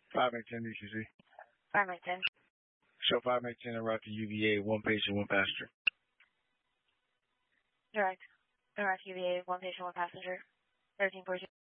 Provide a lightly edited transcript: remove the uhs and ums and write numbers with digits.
5 make 10 DCC. 5 make 10. Show 5 make 10 en route to UVA, 1 patient, 1 passenger. Direct. En route to UVA, 1 patient, 1 passenger. 1314.